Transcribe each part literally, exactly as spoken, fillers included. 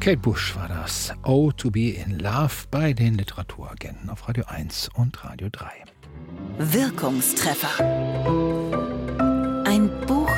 Kate Bush war das. Oh, to be in love bei den Literaturagenten auf Radio eins und Radio drei. Wirkungstreffer. Ein Buch,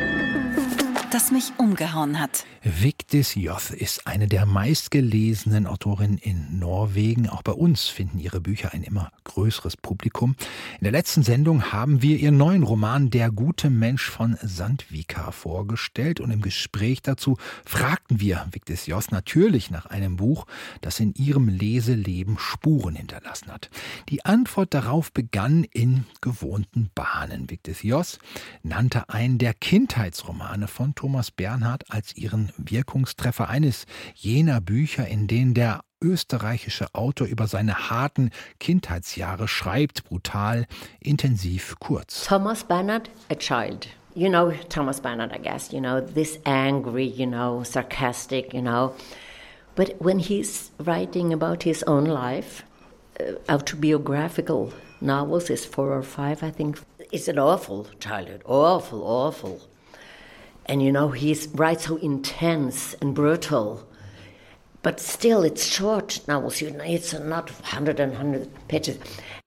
das mich umgehauen hat. Vigdis Hjorth ist eine der meistgelesenen Autorinnen in Norwegen. Auch bei uns finden ihre Bücher ein immer größeres Publikum. In der letzten Sendung haben wir ihren neuen Roman Der gute Mensch von Sandvika vorgestellt. Und im Gespräch dazu fragten wir Vigdis Hjorth natürlich nach einem Buch, das in ihrem Leseleben Spuren hinterlassen hat. Die Antwort darauf begann in gewohnten Bahnen. Vigdis Hjorth nannte einen der Kindheitsromane von Thomas Bernhard als ihren Wirkungstreffer, eines jener Bücher, in denen der österreichische Autor über seine harten Kindheitsjahre schreibt, brutal, intensiv, kurz. Thomas Bernhard, a child. You know Thomas Bernhard, I guess, you know, this angry, you know, sarcastic, you know. But when he's writing about his own life, uh, autobiographical novels, is four or five, I think. It's an awful childhood, awful, awful. And, you know, he writes so intense and brutal. But still, it's short novels. You know, it's not hundred and hundred pages.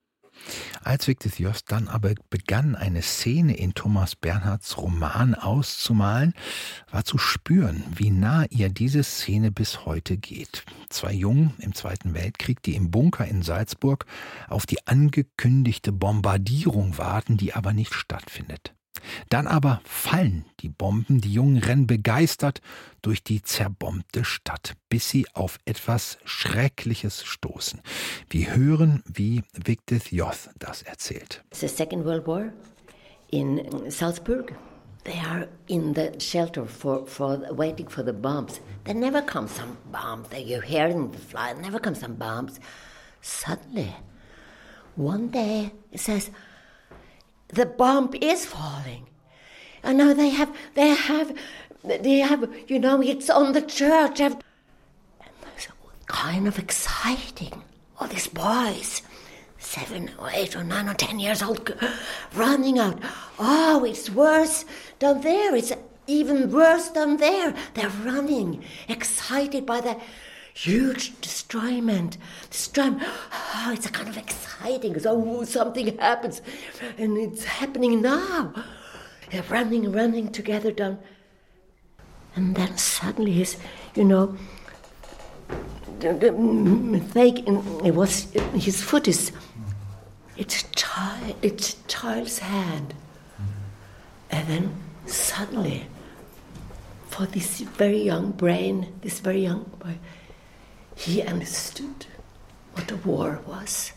Als Vigdis Hjorth dann aber begann, eine Szene in Thomas Bernhards Roman auszumalen, war zu spüren, wie nah ihr diese Szene bis heute geht. Zwei Jungen im Zweiten Weltkrieg, die im Bunker in Salzburg auf die angekündigte Bombardierung warten, die aber nicht stattfindet. Dann aber fallen die Bomben, die Jungen rennen begeistert durch die zerbombte Stadt, bis sie auf etwas Schreckliches stoßen. Wir hören, wie Vigdis Hjorth das erzählt. It's the Second World War in Salzburg. They are in the shelter for, for waiting for the bombs. There never comes some bomb. You're hearing the fly. Never comes some bombs. Suddenly, one day, it says, the bomb is falling. And now they have, they have, they have, you know, it's on the church. And it's kind of exciting. All these boys, seven or eight or nine or ten years old, running out. Oh, it's worse down there. It's even worse down there. They're running, excited by the huge destroyment. Destroyment. Oh, it's a kind of exciting. Oh, something happens. And it's happening now. They're running, running together down. And then suddenly his, you know, the, the mistake, it was, his foot is, it's child, it's child's hand. And then suddenly, for this very young brain, this very young boy, he understood what a war was.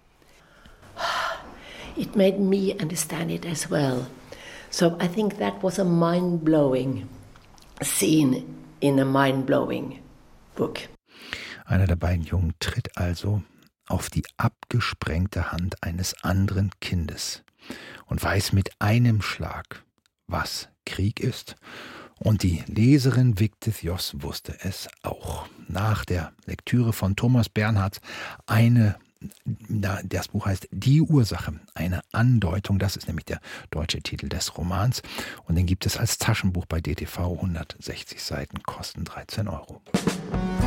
It made me understand it as well. So I think that was a mind-blowing scene in a mind-blowing book. Einer der beiden Jungen tritt also auf die abgesprengte Hand eines anderen Kindes und weiß mit einem Schlag, was Krieg ist. Und die Leserin Vigdis Hjorth wusste es auch. Nach der Lektüre von Thomas Bernhards eine, das Buch heißt Die Ursache, eine Andeutung, das ist nämlich der deutsche Titel des Romans. Und den gibt es als Taschenbuch bei D T V, hundertsechzig Seiten, kosten dreizehn Euro.